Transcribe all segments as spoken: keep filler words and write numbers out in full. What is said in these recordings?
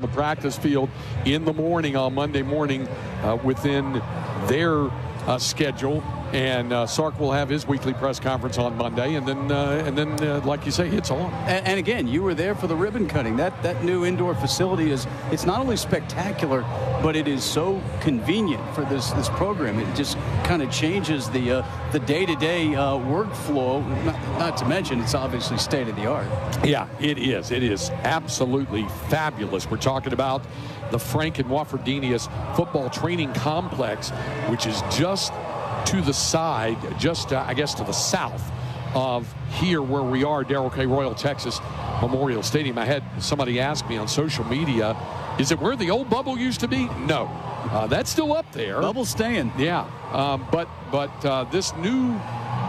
the practice field in the morning on Monday morning uh, within their uh, schedule. And uh, Sark will have his weekly press conference on Monday, and then, uh, and then, uh, like you say, it's on. And, and again, you were there for the ribbon cutting. That that new indoor facility is it's not only spectacular, but it is so convenient for this this program. It just kind of changes the uh, the day-to-day uh, workflow. Not, not to mention, it's obviously state of the art. Yeah, it is. It is absolutely fabulous. We're talking about the Frank and Wofford-Dinius football training complex, which is just to the side, just uh, I guess to the south of here where we are, Darrell K. Royal, Texas Memorial Stadium. I had somebody ask me on social media, is it where the old bubble used to be? No, uh, that's still up there. Bubble's staying. Yeah, um, but but uh, this new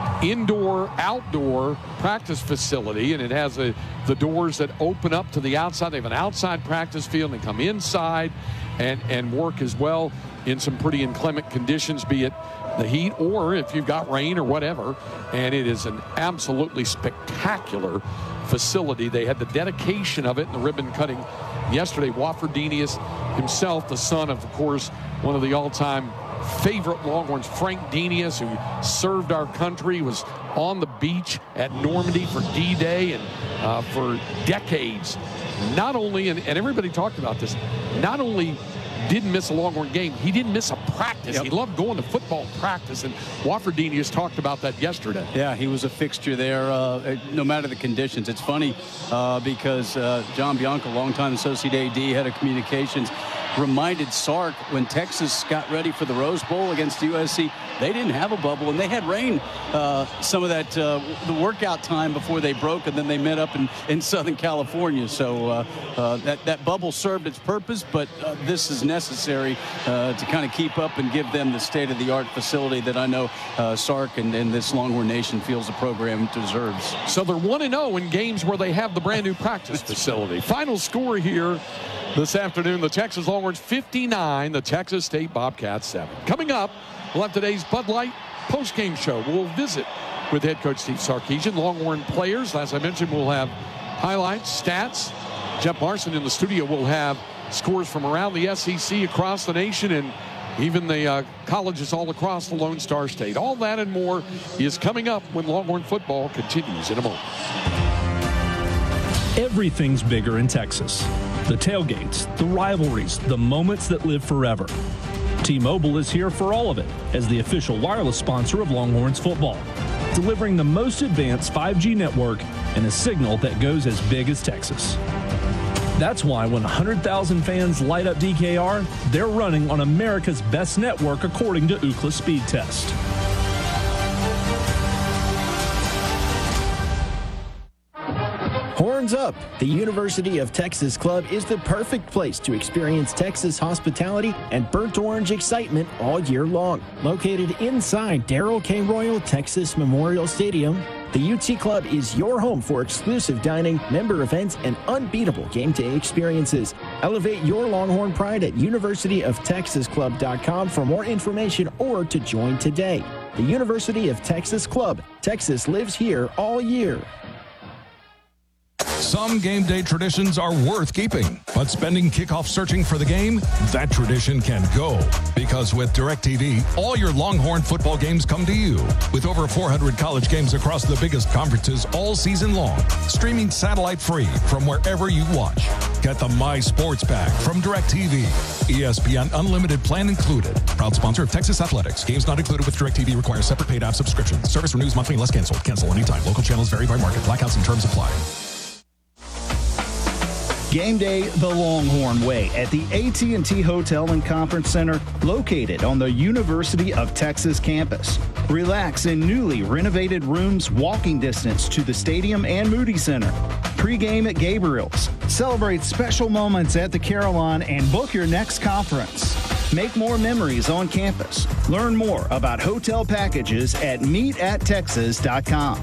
indoor outdoor practice facility, and it has a, the doors that open up to the outside. They have an outside practice field and they come inside and and work as well in some pretty inclement conditions, be it the heat or if you've got rain or whatever. And it is an absolutely spectacular facility. They had the dedication of it and the ribbon cutting yesterday. Wofford-Dinius himself, the son of, of course, one of the all-time favorite Longhorns, Frank Dinius, who served our country, was on the beach at Normandy for D-Day and uh, for decades. Not only, and, and everybody talked about this, not only didn't miss a Longhorn game, he didn't miss a practice. Yep. He loved going to football practice, and Wofford-Dinius talked about that yesterday. Yeah, he was a fixture there uh, no matter the conditions. It's funny uh, because uh, John Bianco, longtime associate A D, head of communications, reminded Sark when Texas got ready for the Rose Bowl against U S C, they didn't have a bubble, and they had rain uh, some of that, uh, the workout time before they broke, and then they met up in, in Southern California. So uh, uh, that, that bubble served its purpose, but uh, this is necessary uh, to kind of keep up and give them the state-of-the-art facility that I know uh, Sark and, and this Longhorn Nation feels the program deserves. So they're one and oh in games where they have the brand-new practice facility. Final score here this afternoon, the Texas Longhorns fifty-nine, the Texas State Bobcats seven. Coming up, we'll have today's Bud Light post-game show. We'll visit with head coach Steve Sarkisian. Longhorn players, as I mentioned, we'll have highlights, stats. Jeff Larson in the studio will have scores from around the S E C, across the nation, and even the uh, colleges all across the Lone Star State. All that and more is coming up when Longhorn football continues in a moment. Everything's bigger in Texas. The tailgates, the rivalries, the moments that live forever. T-Mobile is here for all of it as the official wireless sponsor of Longhorns football, delivering the most advanced five G network and a signal that goes as big as Texas. That's why when one hundred thousand fans light up D K R, they're running on America's best network according to Ookla Speed Test. Horns up! The University of Texas Club is the perfect place to experience Texas hospitality and burnt orange excitement all year long. Located inside Darrell K. Royal Texas Memorial Stadium, the U T Club is your home for exclusive dining, member events, and unbeatable game day experiences. Elevate your Longhorn pride at university of texas club dot com for more information or to join today. The University of Texas Club. Texas lives here all year. Some game day traditions are worth keeping, but spending kickoff searching for the game, that tradition can go. Because with DirecTV, all your Longhorn football games come to you. With over four hundred college games across the biggest conferences all season long, streaming satellite free from wherever you watch. Get the My Sports Pack from DirecTV. E S P N Unlimited plan included. Proud sponsor of Texas Athletics. Games not included with DirecTV require separate paid app subscription. Service renews monthly unless canceled. Cancel anytime. Local channels vary by market. Blackouts and terms apply. Game day the Longhorn way at the A T and T Hotel and Conference Center located on the University of Texas campus. Relax in newly renovated rooms walking distance to the stadium and Moody Center. Pre-game at Gabriel's. Celebrate special moments at the Carillon and book your next conference. Make more memories on campus. Learn more about hotel packages at meet at texas dot com.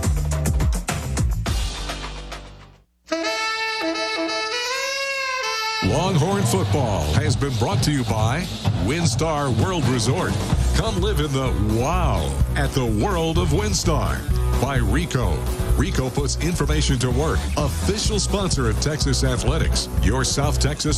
Longhorn football has been brought to you by WinStar World Resort. Come live in the wow at the World of WinStar. By Rico. Rico puts information to work. Official sponsor of Texas Athletics. Your South Texas